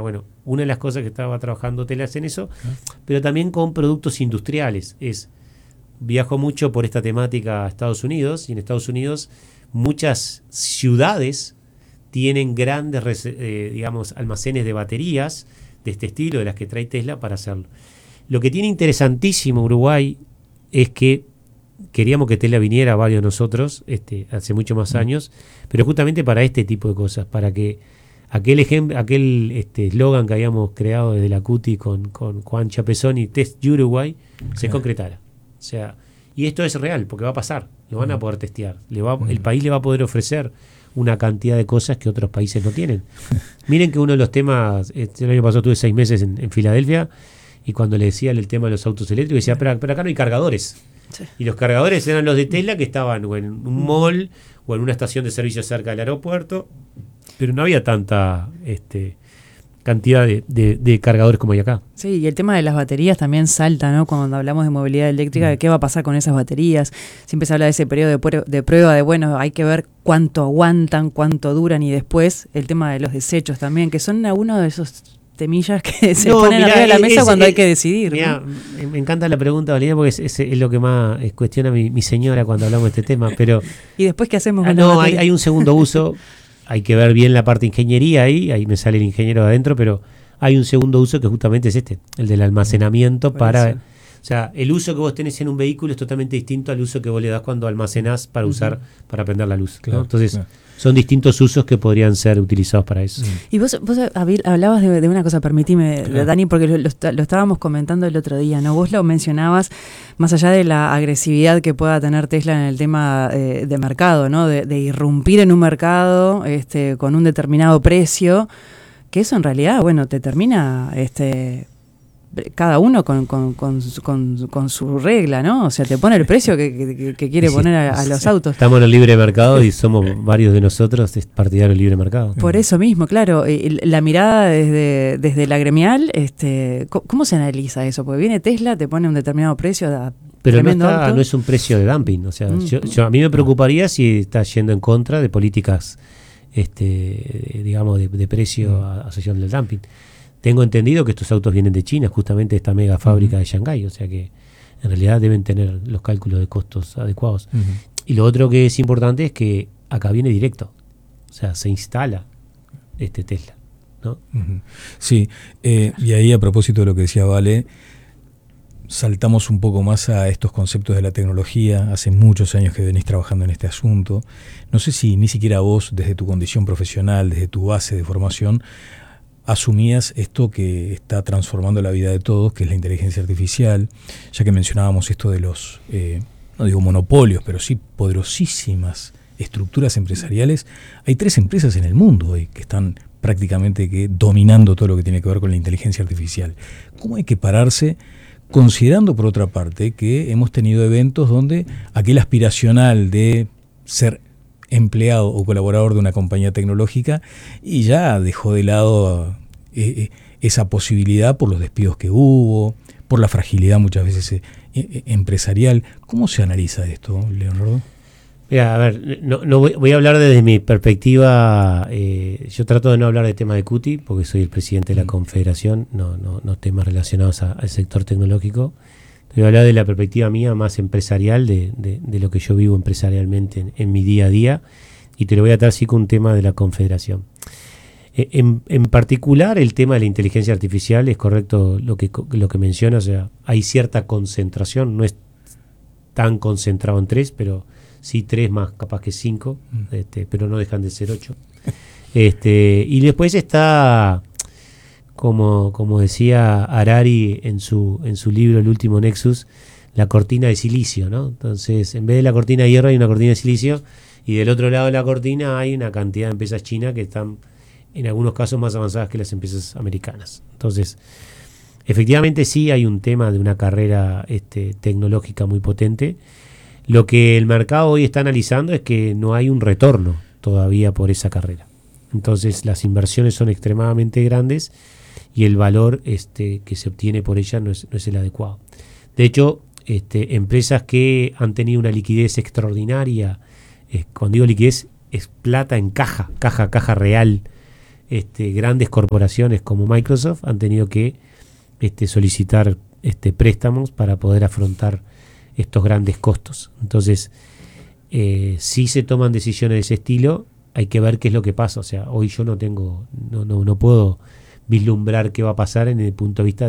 bueno, una de las cosas que estaba trabajando Tesla es en eso, pero también con productos industriales. Viajo mucho por esta temática a Estados Unidos, y en Estados Unidos muchas ciudades tienen grandes almacenes de baterías de este estilo, de las que trae Tesla, para hacerlo. Lo que tiene interesantísimo Uruguay es que queríamos que Tesla viniera, varios de nosotros, hace muchos más años, pero justamente para este tipo de cosas, para que aquel eslogan que habíamos creado desde la CUTI con Juan Chapezón, Test Uruguay, se concretara. O sea, y esto es real, porque va a pasar, lo van a poder testear, el país le va a poder ofrecer una cantidad de cosas que otros países no tienen. Miren que uno de los temas, el año pasado tuve 6 meses en Filadelfia, y cuando le decía el tema de los autos eléctricos, decía, pero acá no hay cargadores. Sí. Y los cargadores eran los de Tesla, que estaban o en un mall o en una estación de servicio cerca del aeropuerto, pero no había tanta cantidad de cargadores como hay acá. Sí, y el tema de las baterías también salta, ¿no? Cuando hablamos de movilidad eléctrica, de qué va a pasar con esas baterías. Siempre se habla de ese periodo de prueba, de bueno, hay que ver cuánto aguantan, cuánto duran, y después el tema de los desechos también, que son uno de esos temillas que se ponen arriba de la mesa cuando hay que decidir. Mirá, ¿no? Me encanta la pregunta, Valeria, porque es lo que más cuestiona mi señora cuando hablamos de este tema. Pero ¿y después qué hacemos con la batería? Hay un segundo uso. Hay que ver bien la parte de ingeniería ahí me sale el ingeniero de adentro, pero hay un segundo uso que justamente es el del almacenamiento para... O sea, el uso que vos tenés en un vehículo es totalmente distinto al uso que vos le das cuando almacenás para usar, para prender la luz. Claro, ¿no? Entonces, son distintos usos que podrían ser utilizados para eso. Y vos hablabas de una cosa, permitime, Dani, porque lo estábamos comentando el otro día, ¿no? Vos lo mencionabas, más allá de la agresividad que pueda tener Tesla en el tema de mercado, ¿no? De irrumpir en un mercado con un determinado precio, que eso en realidad, bueno, te termina... cada uno con su regla, ¿no? O sea, te pone el precio que quiere poner a los autos. Estamos en el libre mercado y somos varios de nosotros partidarios del libre mercado. Por eso mismo, claro, la mirada desde la gremial, ¿cómo se analiza eso? Porque viene Tesla, te pone un determinado precio, pero no es un precio de dumping. O sea, a mí me preocuparía si está yendo en contra de políticas, digamos, de precio asociación del dumping. Tengo entendido que estos autos vienen de China, justamente de esta mega fábrica de Shanghái, o sea que en realidad deben tener los cálculos de costos adecuados. Y lo otro que es importante es que acá viene directo, o sea, se instala Tesla, ¿no? Sí, y ahí a propósito de lo que decía Vale, saltamos un poco más a estos conceptos de la tecnología. Hace muchos años que venís trabajando en este asunto. No sé si ni siquiera vos, desde tu condición profesional, desde tu base de formación, asumías esto que está transformando la vida de todos, que es la inteligencia artificial, ya que mencionábamos esto de los, no digo monopolios, pero sí poderosísimas estructuras empresariales. Hay 3 empresas en el mundo hoy que están prácticamente dominando todo lo que tiene que ver con la inteligencia artificial. ¿Cómo hay que pararse, considerando por otra parte que hemos tenido eventos donde aquel aspiracional de ser empleado o colaborador de una compañía tecnológica y ya dejó de lado esa posibilidad por los despidos que hubo, por la fragilidad muchas veces empresarial? ¿Cómo se analiza esto, Leonardo? Mira, a ver, no voy a hablar desde mi perspectiva. Yo trato de no hablar de temas de CUTI porque soy el presidente de la confederación, no temas relacionados al sector tecnológico. Voy a hablar de la perspectiva mía más empresarial, de lo que yo vivo empresarialmente en mi día a día, y te lo voy a tratar así con un tema de la confederación. En particular, el tema de la inteligencia artificial, es correcto lo que menciona, o sea, hay cierta concentración, no es tan concentrado en 3, pero sí 3 más capaz que 5, pero no dejan de ser 8. Y después está... Como decía Harari en su libro El último Nexus, la cortina de silicio, ¿no? Entonces, en vez de la cortina de hierro hay una cortina de silicio, y del otro lado de la cortina hay una cantidad de empresas chinas que están en algunos casos más avanzadas que las empresas americanas. Entonces, efectivamente sí hay un tema de una carrera tecnológica muy potente. Lo que el mercado hoy está analizando es que no hay un retorno todavía por esa carrera. Entonces, las inversiones son extremadamente grandes y el valor que se obtiene por ella no es el adecuado. De hecho, empresas que han tenido una liquidez extraordinaria, cuando digo liquidez, es plata en caja real, grandes corporaciones como Microsoft han tenido que solicitar préstamos para poder afrontar estos grandes costos. Entonces, si se toman decisiones de ese estilo, hay que ver qué es lo que pasa. O sea, hoy yo no puedo vislumbrar qué va a pasar en el punto de vista